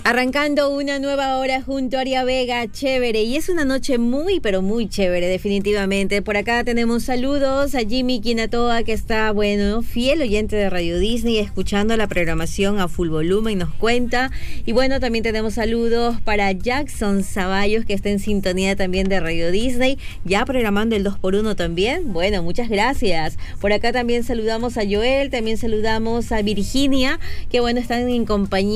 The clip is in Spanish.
Arrancando una nueva hora junto a Aria Vega, chévere, y es una noche muy, pero muy chévere, definitivamente. Por acá tenemos saludos a Jimmy Quinatoa, que está, bueno, fiel oyente de Radio Disney, escuchando la programación a full volumen, nos cuenta. Y bueno, también tenemos saludos para Jackson Zavallos, que está en sintonía también de Radio Disney, ya programando el 2x1 también. Bueno, muchas gracias. Por acá también saludamos a Joel, también saludamos a Virginia, que bueno, están en compañía